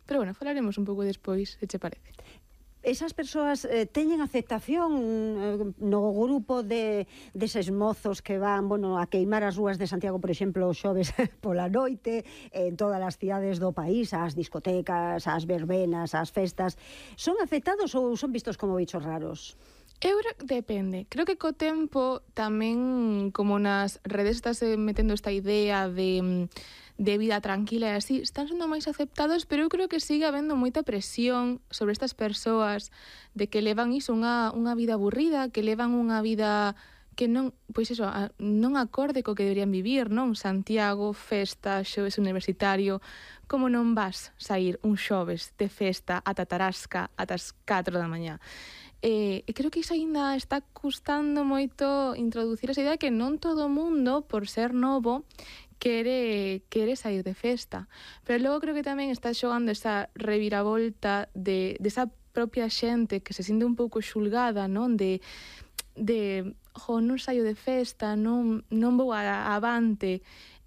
Pero bueno, falaremos un pouco despois, se che parece. Esas persoas teñen aceptación no grupo deses mozos que van, bueno, a queimar as rúas de Santiago, por exemplo, os xoves pola noite, en todas as cidades do país, ás discotecas, ás verbenas, ás festas. Son aceptados ou son vistos como bichos raros? Depende. Creo que co tempo tamén, como nas redes estás metendo esta idea de vida tranquila e así, están sendo máis aceptados, pero eu creo que sigue habendo moita presión sobre estas persoas de que levan iso, unha vida aburrida, que levan unha vida que non, pois iso, non acorde co que deberían vivir, non? Santiago, festa, xoves universitario, como non vas sair un xoves de festa ata Tarasca atas 4 da mañá? E creo que iso aínda está custando moito introducir esa idea que non todo o mundo, por ser novo, quere sair de festa. Pero logo creo que tamén está xogando esa reviravolta de esa propia xente que se sinte un pouco xulgada, non? Non saio de festa, non vou avante,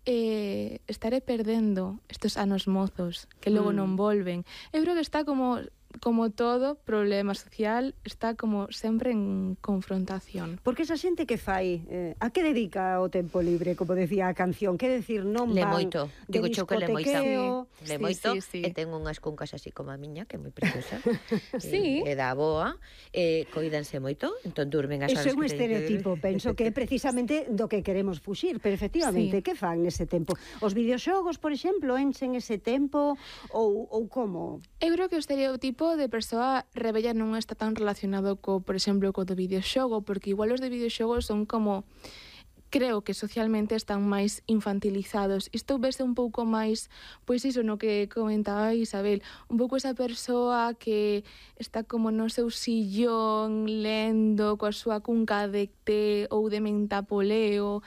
estaré perdendo estes anos mozos que logo non volven. Eu creo que está como todo problema social, está como sempre en confrontación. Porque esa xente que fai, a que dedica o tempo libre, como decía a canción? Que decir, non van moito. de Digo cho que le moito. discotequeo? Le moito, e ten unhas cuncas así como a miña, que é moi preciosa. Sí. E da boa, coídanse moito, entón durmen as horas. Eso é un estereotipo, penso que é precisamente do que queremos fuxir, pero efectivamente, que fan nese tempo? Os videoxogos, por exemplo, enchen ese tempo ou como? Eu creo que o estereotipo de persoa rebella non está tan relacionado por exemplo, co do videoxogo, porque igual os de videoxogos son como, creo que socialmente están máis infantilizados. Isto vese un pouco máis, pois iso no que comentaba Isabel, un pouco esa persoa que está como no seu sillón lendo coa súa cunca de té ou de mentapoleo,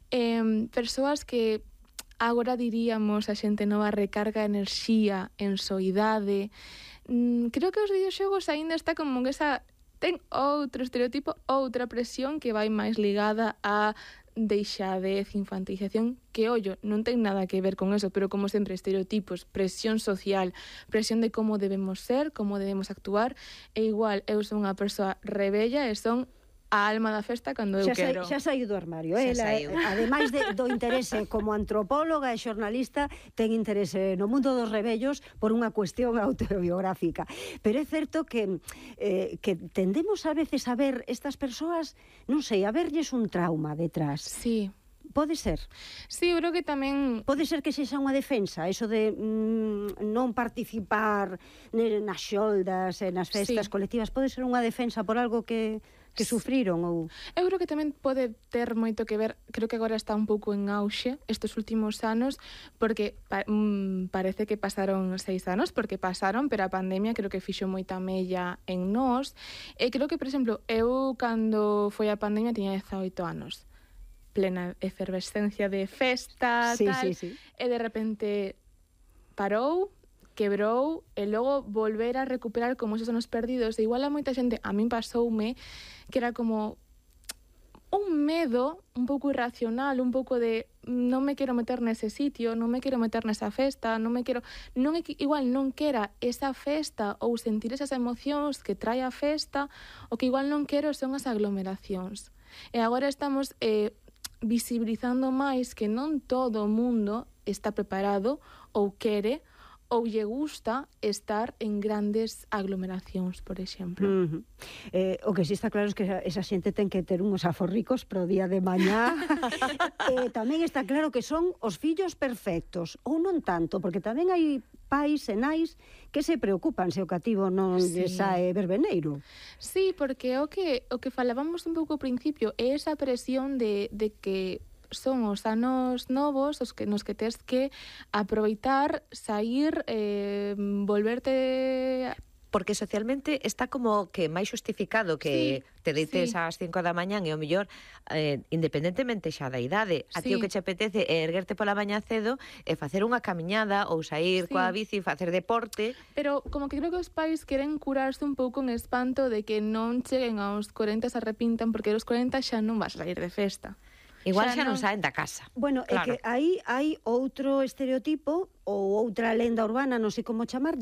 persoas que agora diríamos a xente nova recarga enerxía en soidade. Creo que os videoxogos aínda está como que ten outro estereotipo, outra presión que vai máis ligada a deixadez, infantilización, que, ollo, non ten nada que ver con eso, pero como sempre, estereotipos, presión social, presión de como debemos ser, como debemos actuar, e igual, eu son unha persoa rebella e son a alma da festa cando eu quero. Xa saiu do armario. Ademais do interese como antropóloga e xornalista, ten interese no mundo dos rebellos por unha cuestión autobiográfica. Pero é certo que tendemos a veces a ver estas persoas, non sei, a verlles un trauma detrás. Sí. Pode ser? Sí, eu creo que tamén... Pode ser que sexa unha defensa, eso de non participar nas xoldas e nas festas colectivas, pode ser unha defensa por algo que sufriron ou... Eu creo que tamén pode ter moito que ver, creo que agora está un pouco en auxe estes últimos anos, porque parece que pasaron 6 anos, porque pasaron, pero a pandemia creo que fixo moita mella en nós, e creo que, por exemplo, eu cando foi a pandemia tiña 18 anos, plena efervescencia de festa, tal, e de repente parou, quebrou, e logo volver a recuperar como esos anos perdidos. E igual a moita xente, a min pasoume, que era como un medo un pouco irracional, un pouco de non me quero meter nese sitio, non me quero meter nesa festa, igual non quera esa festa ou sentir esas emocións que trae a festa, o que igual non quero son as aglomeracións. E agora estamos visibilizando máis que non todo o mundo está preparado ou quere ou lle gusta estar en grandes aglomeracións, por exemplo. O que si está claro é que esa xente ten que ter uns aforricos pro día de mañá. Tamén está claro que son os fillos perfectos, ou non tanto, porque tamén hai pais e nais que se preocupan se o cativo non lle sae verbeneiro. Sí, porque o que falábamos un pouco ao principio é esa presión de que son os anos novos nos que tes que aproveitar, sair, volverte... Porque socialmente está como que máis justificado que te deites ás 5 da mañán e o mellor, independentemente xa da idade, a ti o que che apetece é erguerte pola mañá cedo e facer unha camiñada ou sair coa bici, facer deporte. Pero como que creo que os pais queren curarse un pouco en espanto de que non cheguen aos 40 se arrepintan, porque aos 40 xa non vas a sair de festa. Igual xa non saen da casa. Bueno, é que aí hai outro estereotipo ou outra lenda urbana, non sei como chamar,